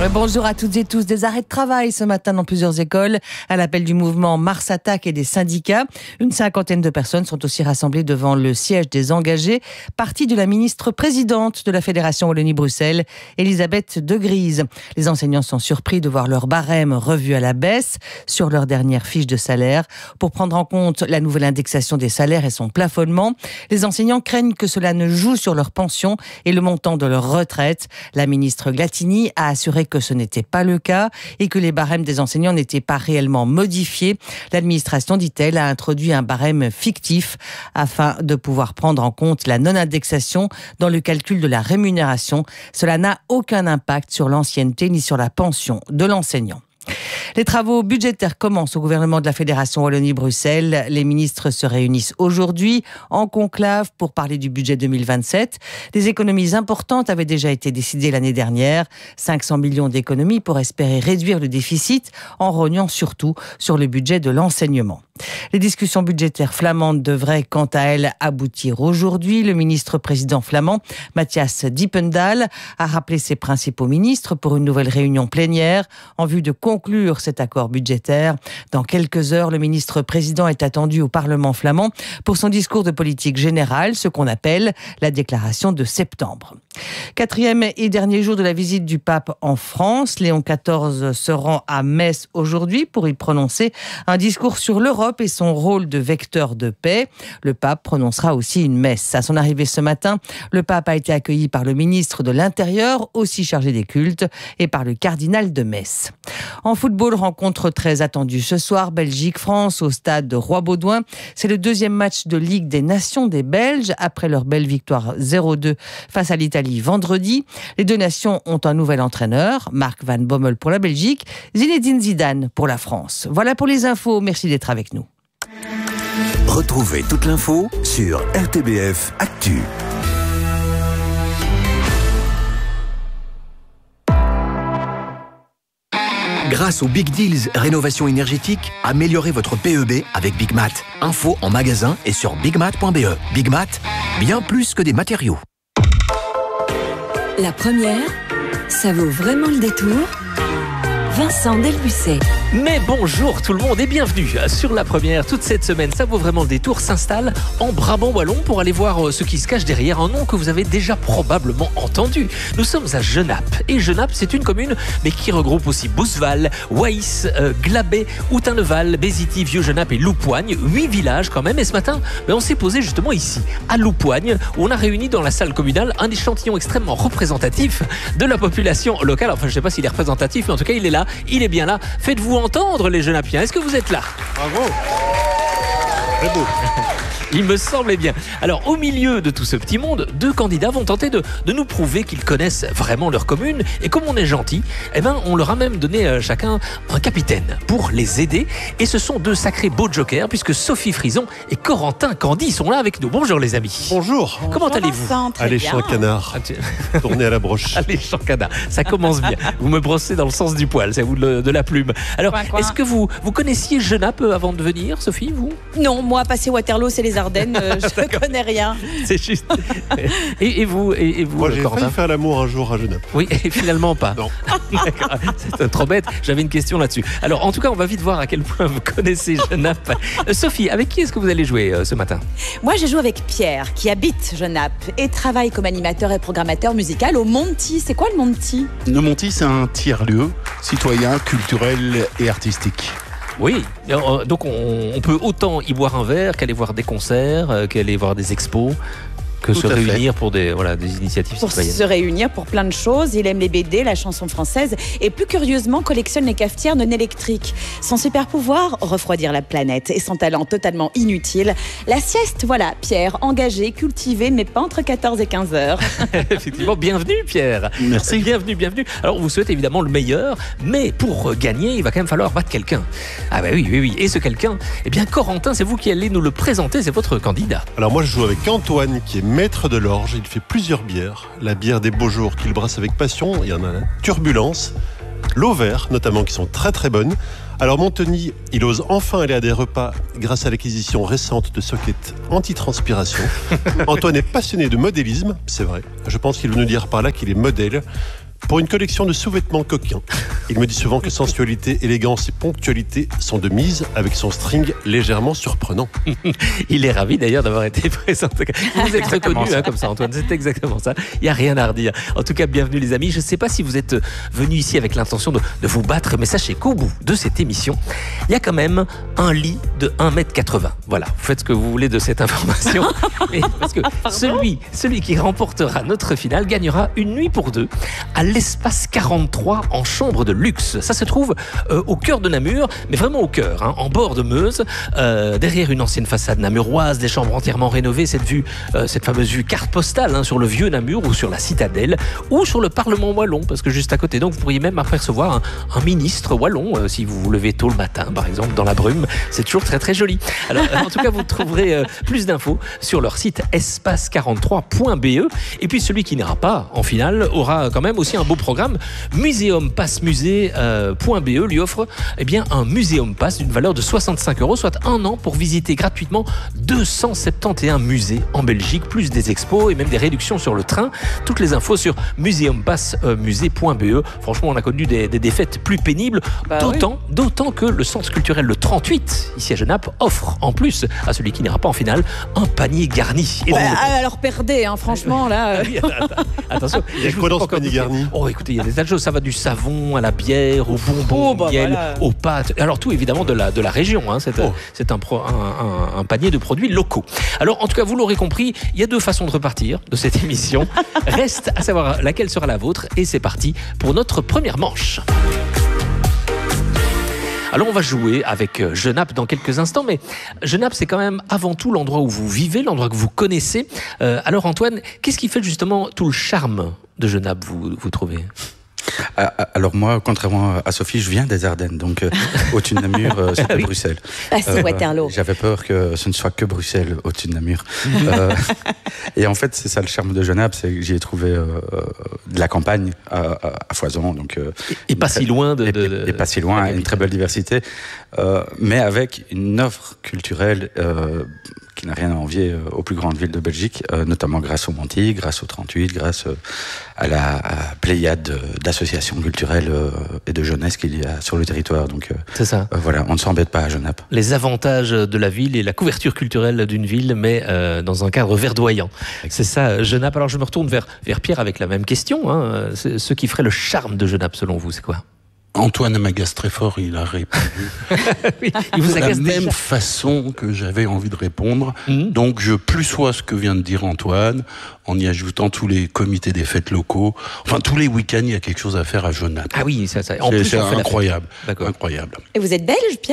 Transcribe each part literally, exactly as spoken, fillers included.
Bonjour à toutes et tous. Des arrêts de travail ce matin dans plusieurs écoles à l'appel du mouvement Mars Attaque et des syndicats. Une cinquantaine de personnes sont aussi rassemblées devant le siège des engagés, parti de la ministre-présidente de la Fédération Wallonie-Bruxelles, Elisabeth De Gries. Les enseignants sont surpris de voir leur barème revu à la baisse sur leur dernière fiche de salaire. Pour prendre en compte la nouvelle indexation des salaires et son plafonnement, les enseignants craignent que cela ne joue sur leur pension et le montant de leur retraite. La ministre Glatini a assuré que ce n'était pas le cas et que les barèmes des enseignants n'étaient pas réellement modifiés. L'administration, dit-elle, a introduit un barème fictif afin de pouvoir prendre en compte la non-indexation dans le calcul de la rémunération. Cela n'a aucun impact sur l'ancienneté ni sur la pension de l'enseignant. Les travaux budgétaires commencent au gouvernement de la Fédération Wallonie-Bruxelles. Les ministres se réunissent aujourd'hui en conclave pour parler du budget deux mille vingt-sept. Des économies importantes avaient déjà été décidées l'année dernière. cinq cents millions d'économies pour espérer réduire le déficit en rognant surtout sur le budget de l'enseignement. Les discussions budgétaires flamandes devraient quant à elles aboutir aujourd'hui. Le ministre-président flamand, Matthias Dippendal, a rappelé ses principaux ministres pour une nouvelle réunion plénière en vue de conclure cet accord budgétaire. Dans quelques heures, le ministre-président est attendu au Parlement flamand pour son discours de politique générale, ce qu'on appelle la déclaration de septembre. Quatrième et dernier jour de la visite du pape en France, Léon quatorze se rend à Metz aujourd'hui pour y prononcer un discours sur l'Europe et son rôle de vecteur de paix. Le pape prononcera aussi une messe. À son arrivée ce matin, le pape a été accueilli par le ministre de l'Intérieur, aussi chargé des cultes, et par le cardinal de Metz. En football, rencontre très attendue ce soir, Belgique-France au stade de Roi-Baudouin. C'est le deuxième match de Ligue des Nations des Belges après leur belle victoire zéro deux face à l'Italie vendredi. Les deux nations ont un nouvel entraîneur, Mark Van Bommel pour la Belgique, Zinedine Zidane pour la France. Voilà pour les infos, merci d'être avec nous. Retrouvez toute l'info sur R T B F Actu. Grâce aux Big Deals Rénovation énergétique, améliorez votre P E B avec Big Mat. Info en magasin et sur bigmat point b e. Big Mat, bien plus que des matériaux. La première, ça vaut vraiment le détour. Vincent Delbucet. Mais bonjour tout le monde et bienvenue sur La Première. Toute cette semaine, ça vaut vraiment le détour, s'installe en Brabant Wallon pour aller voir ce qui se cache derrière un nom que vous avez déjà probablement entendu. Nous sommes à Genappe. Et Genappe, c'est une commune mais qui regroupe aussi Bousseval, Waïs, euh, Glabé, Houtin-Leval, Bézity, Vieux-Genappe et Loupoigne. Huit villages quand même. Et ce matin, ben, on s'est posé justement ici, à Loupoigne, où on a réuni dans la salle communale un échantillon extrêmement représentatif de la population locale. Enfin, je ne sais pas s'il est représentatif, mais en tout cas, il est là. Il est bien là. Faites-vous entendre les Genappiens. Est-ce que vous êtes là ? Bravo. Très beau. Il me semblait bien. Alors, au milieu de tout ce petit monde, deux candidats vont tenter de, de nous prouver qu'ils connaissent vraiment leur commune. Et comme on est gentil, eh ben, on leur a même donné euh, chacun un capitaine pour les aider. Et ce sont deux sacrés beaux jokers, puisque Sophie Frison et Corentin Candy sont là avec nous. Bonjour les amis. Bonjour. Comment Bonjour allez-vous ? Vincent, très Allez, bien. champ canard. Ah, tu- Tournez à la broche. Allez, Chancada, ça commence bien. Vous me brossez dans le sens du poil, c'est vous de, de la plume. Alors, Coin, coin. est-ce que vous, vous connaissiez Genappe avant de venir, Sophie, vous ? Non, moi, passer Waterloo, c'est les Ardennes, euh, je ne connais rien. C'est juste. Et, et vous, et, et vous, Moi, j'ai Corentin ? failli faire l'amour un jour à Genappe. Oui, et finalement pas. Non. D'accord. C'est trop bête, j'avais une question là-dessus. Alors, en tout cas, on va vite voir à quel point vous connaissez Genappe. Euh, Sophie, avec qui est-ce que vous allez jouer euh, ce matin ? Moi, je joue avec Pierre, qui habite Genappe et travaille comme animateur et programmateur musical au Monty. C'est quoi le Monty ? Le Monty, c'est un tiers-lieu citoyen, culturel et artistique. Oui, euh, donc on, on peut autant y boire un verre qu'aller voir des concerts, euh, qu'aller voir des expos, que Tout se à fait. réunir pour des, voilà, des initiatives Pour citoyennes. se réunir pour plein de choses. Il aime les B D, la chanson française et plus curieusement collectionne les cafetières non électriques. Son super pouvoir, refroidir la planète et son talent totalement inutile. La sieste, voilà, Pierre, engagé, cultivé, mais pas entre quatorze et quinze heures. Effectivement, bienvenue Pierre. Merci. Bienvenue, bienvenue. Alors on vous souhaite évidemment le meilleur, mais pour gagner, il va quand même falloir battre quelqu'un. Ah bah oui, oui, oui. Et ce quelqu'un, eh bien Corentin, c'est vous qui allez nous le présenter, c'est votre candidat. Alors moi, je joue avec Antoine, qui est maître de l'orge. Il fait plusieurs bières. La bière des beaux jours qu'il brasse avec passion. Il y en a la Turbulence, l'Auvert notamment, qui sont très très bonnes. Alors Montoni, il ose enfin aller à des repas grâce à l'acquisition récente de sockets anti-transpiration. Antoine est passionné de modélisme, c'est vrai. Je pense qu'il veut nous dire par là qu'il est modèle. Pour une collection de sous-vêtements coquins. Il me dit souvent que sensualité, élégance et ponctualité sont de mise avec son string légèrement surprenant. Il est ravi d'ailleurs d'avoir été présenté. Vous êtes reconnu hein, comme ça, Antoine. C'est exactement ça. Il n'y a rien à redire. En tout cas, bienvenue les amis. Je ne sais pas si vous êtes venus ici avec l'intention de, de vous battre, mais sachez qu'au bout de cette émission, il y a quand même un lit de un mètre quatre-vingts. Voilà, vous faites ce que vous voulez de cette information. Mais parce que celui, celui qui remportera notre finale gagnera une nuit pour deux à l'espace quarante-trois en chambre de luxe. Ça se trouve euh, au cœur de Namur, mais vraiment au cœur, hein, en bord de Meuse, euh, derrière une ancienne façade namuroise, des chambres entièrement rénovées, cette vue, euh, cette fameuse vue carte postale hein, sur le vieux Namur ou sur la citadelle ou sur le Parlement wallon, parce que juste à côté, donc vous pourriez même apercevoir un, un ministre wallon euh, si vous vous levez tôt le matin, par exemple, dans la brume. C'est toujours très très joli. Alors, en tout cas, vous trouverez euh, plus d'infos sur leur site espace quarante-trois point b e. Et puis celui qui n'ira pas en finale aura quand même aussi un beau programme. Muséum Pass Musée euh, .be lui offre eh bien, un Muséum Pass d'une valeur de soixante-cinq euros, soit un an pour visiter gratuitement deux cent soixante et onze musées en Belgique, plus des expos et même des réductions sur le train. Toutes les infos sur muséum pass musée point b e. Franchement, on a connu des, des défaites plus pénibles, bah d'autant, oui. d'autant que le centre culturel le trente-huit, ici à Genappe, offre en plus à celui qui n'ira pas en finale un panier garni. Et bah, donc, alors perdez, hein, franchement, là. Attention, il y a quoi dans ce panier garni? Oh, écoutez, il y a des tas de choses. Ça va du savon à la bière, au bonbon, oh, bah, miel, voilà. aux pâtes. Alors tout évidemment de la, de la région. Hein. C'est, oh. c'est un, pro, un, un, un panier de produits locaux. Alors en tout cas, vous l'aurez compris, il y a deux façons de repartir de cette émission. Reste à savoir laquelle sera la vôtre. Et c'est parti pour notre première manche. Alors on va jouer avec Genappe dans quelques instants, mais Genappe c'est quand même avant tout l'endroit où vous vivez, l'endroit que vous connaissez. Euh, alors Antoine, qu'est-ce qui fait justement tout le charme de Genappe, vous, vous trouvez ? Alors moi, contrairement à Sophie, je viens des Ardennes, donc euh, au-dessus de Namur, euh, c'est oui. Bruxelles. Ah, c'est euh, Waterloo. J'avais peur que ce ne soit que Bruxelles au-dessus de Namur. euh, et en fait, c'est ça le charme de Genappe, c'est que j'y ai trouvé euh, de la campagne à, à, à foison. Donc, euh, et, et pas si loin de... Et, de, de et pas si loin, une très belle diversité, euh, mais avec une offre culturelle euh, qui n'a rien à envier aux plus grandes villes de Belgique, euh, notamment grâce au Monty, grâce au trente-huit, grâce à la à pléiade d'associations culturelles euh, et de jeunesse qu'il y a sur le territoire. Donc, euh, c'est ça. Euh, voilà, on ne s'embête pas à Genappe. Les avantages de la ville et la couverture culturelle d'une ville, mais euh, dans un cadre verdoyant. C'est ça, Genappe. Alors je me retourne vers, vers Pierre avec la même question. Hein. Ce qui ferait le charme de Genappe, selon vous, c'est quoi ? Antoine m'agace très fort, il a répondu oui, il vous de la agace même déjà. façon que j'avais envie de répondre. Mmh. Donc je plussois ce que vient de dire Antoine, en y ajoutant tous les comités des fêtes locaux. Enfin, tous les week-ends, il y a quelque chose à faire à Genappe. Ah oui, ça, ça. En c'est, plus, c'est on fait incroyable. D'accord. incroyable. Et vous êtes belge, Pierre ?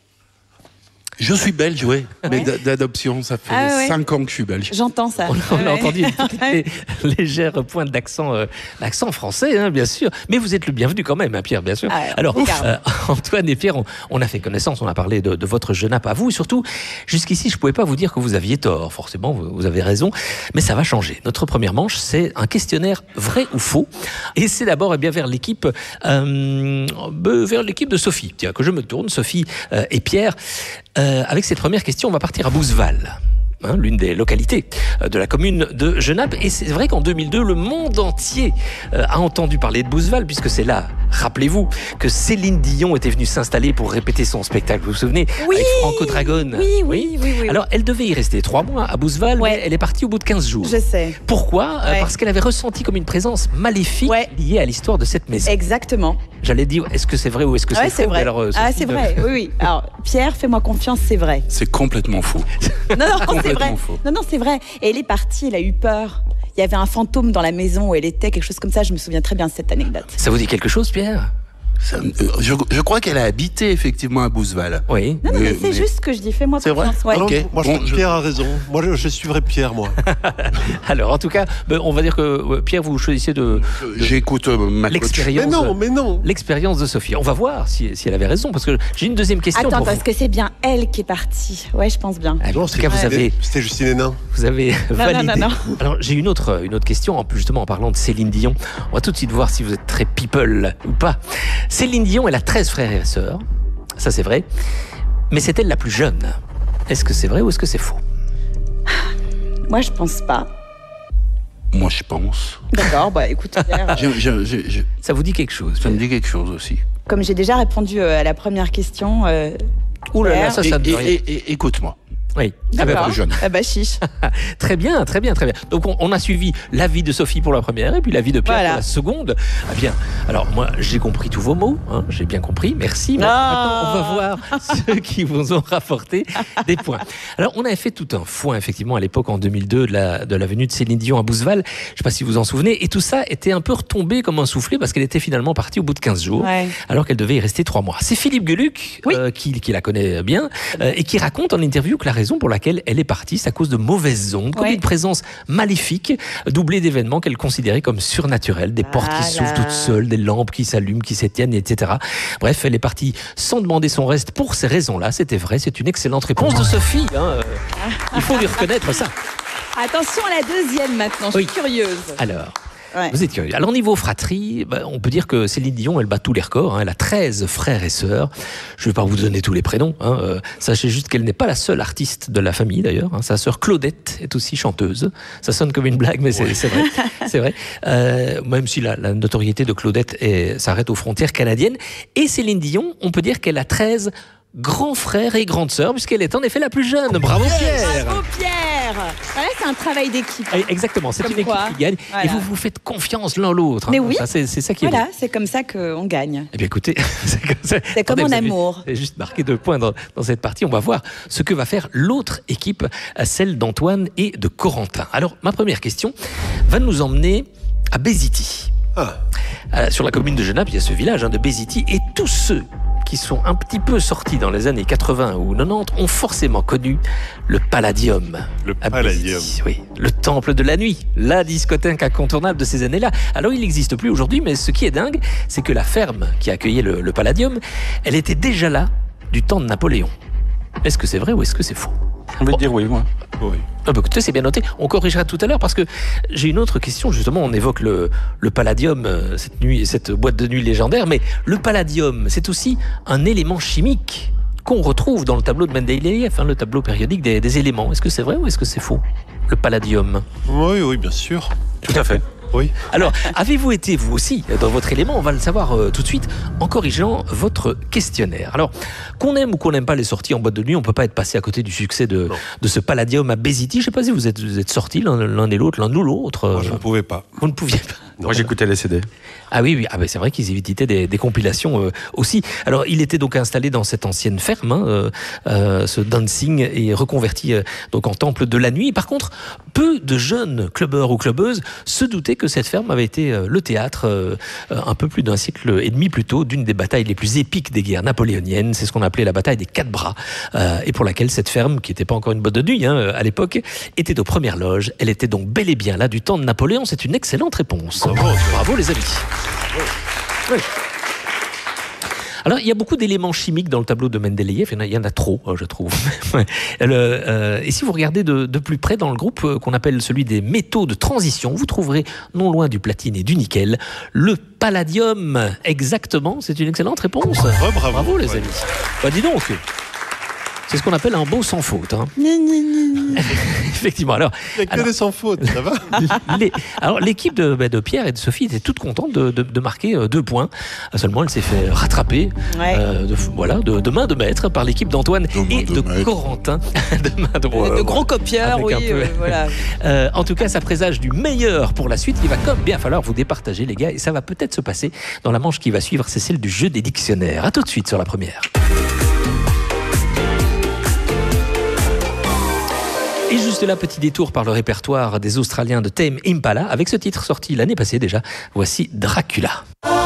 Je suis belge, oui, ouais. mais d'adoption, ça fait ah ouais. cinq ans que je suis belge. J'entends ça. On, on ouais. a entendu une petite légère pointe d'accent, euh, d'accent français, hein, bien sûr. Mais vous êtes le bienvenu quand même, hein, Pierre, bien sûr. Ah, Alors, euh, Antoine et Pierre, on, on a fait connaissance, on a parlé de, de votre Genappe à vous. Et surtout, jusqu'ici, je ne pouvais pas vous dire que vous aviez tort. Forcément, vous, vous avez raison. Mais ça va changer. Notre première manche, c'est un questionnaire vrai ou faux. Et c'est d'abord eh bien, vers l'équipe, euh, vers l'équipe de Sophie. Tiens, que je me tourne, Sophie euh, et Pierre. Euh, avec cette première question, on va partir à Bouzeval, hein, l'une des localités de la commune de Genappe. Et c'est vrai qu'en deux mille deux, le monde entier euh, a entendu parler de Bouzeval, puisque c'est là, rappelez-vous, que Céline Dion était venue s'installer pour répéter son spectacle. Vous vous souvenez ? Oui, avec Franco Dragone. Oui, oui, oui, oui. Alors, elle devait y rester trois mois à Bouzeval, ouais. mais elle est partie au bout de quinze jours. Je sais. Pourquoi ? Ouais. euh, Parce qu'elle avait ressenti comme une présence maléfique ouais. liée à l'histoire de cette maison. Exactement. J'allais dire, est-ce que c'est vrai ou est-ce que ouais, c'est, c'est faux vrai. Alors, euh, ah, c'est vrai, oui, oui. Alors, Pierre, fais-moi confiance, c'est vrai. C'est complètement faux. Non, non, c'est vrai. Faux. Non, non, c'est vrai. Et elle est partie, elle a eu peur. Il y avait un fantôme dans la maison où elle était, quelque chose comme ça. Je me souviens très bien de cette anecdote. Ça vous dit quelque chose, Pierre ? Ça, euh, je, je crois qu'elle a habité effectivement à Bouzeval. Oui. Non, non, mais, mais c'est mais... juste ce que je dis. Fais-moi c'est confiance. Vrai ouais. okay. Moi, je bon, je... Pierre a raison. Moi, je, je suivrai Pierre, moi. Alors, en tout cas, ben, on va dire que Pierre, vous choisissez de. de J'écoute euh, ma l'expérience. Mais non, mais non. L'expérience de Sophie. On va voir si, si elle avait raison, parce que j'ai une deuxième question. Attends, pour parce vous. que c'est bien elle qui est partie. Ouais, je pense bien. Ah, non, en tout cas, vous ouais. avez. C'était Justine Hénin. Vous avez non, validé. Non, non, non. Alors, j'ai une autre, une autre question, en plus, justement, en parlant de Céline Dion. On va tout de suite voir si vous êtes très people ou pas. Céline Dion, elle a treize frères et sœurs. Ça, c'est vrai. Mais c'est elle la plus jeune. Est-ce que c'est vrai ou est-ce que c'est faux ? Moi, je pense pas. Moi, je pense. D'accord, bah écoute, Pierre, Je- je- je- je- Ça vous dit quelque chose? ça me dit quelque chose aussi. comme j'ai déjà répondu euh, à la première question. Euh, Ouh là là, Pierre. ça, Et, ça me dit et- rien. et- et- écoute-moi. Oui. Ah ben, D'accord. plus jeune. Ah bah chiche. Très bien, très bien, très bien. Donc on, on a suivi l'avis de Sophie pour la première et puis l'avis de Pierre Voilà. pour la seconde. Ah bien. Alors moi j'ai compris tous vos mots, hein, j'ai bien compris, merci. Mais Ah. Maintenant on va voir ceux qui vous ont rapporté des points. Alors on avait fait tout un foin effectivement à l'époque en deux mille deux de la, de la venue de Céline Dion à Bouzeval. Je ne sais pas si vous vous en souvenez. Et tout ça était un peu retombé comme un soufflé parce qu'elle était finalement partie au bout de quinze jours. Ouais. Alors qu'elle devait y rester trois mois. C'est Philippe Geluck Oui. euh, qui, qui la connaît bien euh, et qui raconte en interview que la raison pour laquelle elle est partie, c'est à cause de mauvaises ondes, comme Ouais. une présence maléfique, doublée d'événements qu'elle considérait comme surnaturels, des portes qui Voilà. s'ouvrent toutes seules, des lampes qui s'allument, qui s'éteignent, et cetera. Bref, elle est partie sans demander son reste pour ces raisons-là. C'était vrai, c'est une excellente réponse de Sophie. hein, euh, Il faut lui reconnaître ça. Attention à la deuxième maintenant, je suis Oui. curieuse. Alors, Ouais. vous êtes curieux. Alors, niveau fratrie, bah, on peut dire que Céline Dion, elle bat tous les records. hein. Elle a treize frères et sœurs. Je ne vais pas vous donner tous les prénoms. hein. Euh, sachez juste qu'elle n'est pas la seule artiste de la famille, d'ailleurs. hein. Sa sœur Claudette est aussi chanteuse. Ça sonne comme une blague, mais c'est c'est vrai. C'est vrai. Euh, même si la, la notoriété de Claudette est- s'arrête aux frontières canadiennes. Et Céline Dion, on peut dire qu'elle a treize grands frères et grandes sœurs, puisqu'elle est en effet la plus jeune. Bravo Pierre. Bravo Pierre. Voilà, c'est un travail d'équipe. Eh, Exactement, c'est Comme une équipe quoi, qui gagne. voilà. Et vous vous faites confiance l'un l'autre. hein. Mais oui. Ça, C'est c'est ça qui est beau. Voilà, c'est comme ça qu'on gagne. Eh bien écoutez, c'est comme, ça. C'est comme Attendez, en vous avez- amour. vous avez juste marqué deux points dans, dans cette partie. On va voir ce que va faire l'autre équipe, celle d'Antoine et de Corentin. Alors, ma première question va nous emmener à Bézity. Ah. Euh, sur la commune de Genappe, il y a ce village hein, de Bézity, et tous ceux qui sont un petit peu sortis dans les années quatre-vingts ou quatre-vingt-dix ont forcément connu le Palladium. Le à Palladium. Bézity, oui, le temple de la nuit, la discothèque incontournable de ces années-là. Alors il n'existe plus aujourd'hui, mais ce qui est dingue, c'est que la ferme qui accueillait le, le Palladium, elle était déjà là du temps de Napoléon. Est-ce que c'est vrai ou est-ce que c'est faux? On va te dire oui, moi. Oui. Ah bah écoutez, c'est bien noté. On corrigera tout à l'heure parce que j'ai une autre question. Justement, on évoque le, le Palladium, euh, cette nuit, cette boîte de nuit légendaire, mais le Palladium, c'est aussi un élément chimique qu'on retrouve dans le tableau de Mendeleïev, hein, le tableau périodique des, des éléments. Est-ce que c'est vrai ou est-ce que c'est faux? Le Palladium. Oui, oui, bien sûr. Tout à fait. Oui. Alors, avez-vous été, vous aussi, dans votre élément? On va le savoir euh, tout de suite en corrigeant votre questionnaire. Alors, qu'on aime ou qu'on n'aime pas les sorties en boîte de nuit, on peut pas être passé à côté du succès de, de ce Palladium à Bézity. Je sais pas si vous êtes, vous êtes sortis l'un, l'un et l'autre, l'un ou l'autre. Moi, euh, je ne pouvais pas. Vous ne pouviez pas. Moi, j'écoutais les C D. Ah oui, oui. Ah ben c'est vrai qu'ils éditaient des, des compilations euh, aussi. Alors, il était donc installé dans cette ancienne ferme, hein, euh, euh, ce dancing, et reconverti euh, donc en temple de la nuit. Par contre, peu de jeunes clubbeurs ou clubbeuses se doutaient que cette ferme avait été euh, le théâtre, euh, euh, un peu plus d'un siècle et demi plus tôt, d'une des batailles les plus épiques des guerres napoléoniennes. C'est ce qu'on appelait la bataille des Quatre Bras, euh, et pour laquelle cette ferme, qui n'était pas encore une boîte de nuit hein, à l'époque, était aux premières loges. Elle était donc bel et bien là du temps de Napoléon. C'est une excellente réponse. Bravo. Bravo les amis. Oui. Alors, il y a beaucoup d'éléments chimiques dans le tableau de Mendeleïev. Il y en a, il y en a trop, je trouve. Le, euh, et si vous regardez de, de plus près dans le groupe euh, qu'on appelle celui des métaux de transition, vous trouverez, non loin du platine et du nickel, le palladium. Exactement, c'est une excellente réponse. Bravo, bravo. Bravo les Ouais. amis. Bah, dis donc. C'est ce qu'on appelle un beau sans faute. Hein. Effectivement. Alors, Il n'y a que Alors- des sans faute, ça va? les- alors l'équipe de, bah, de Pierre et de Sophie était toute contente de, de- de marquer euh, deux points. Seulement, elle s'est fait rattraper Ouais. euh, de, voilà, de, de main de maître par l'équipe d'Antoine De main et de de maître. Corentin. de main de, de ouais, gros ouais. copieurs, Avec oui. un peu- euh, voilà. Euh, en tout cas, ça présage du meilleur pour la suite. Il va comme bien falloir vous départager, les gars, et ça va peut-être se passer dans la manche qui va suivre. C'est celle du jeu des dictionnaires. À tout de suite sur la première. Et juste là, petit détour par le répertoire des Australiens de Tame Impala, avec ce titre sorti l'année passée déjà. Voici Dracula.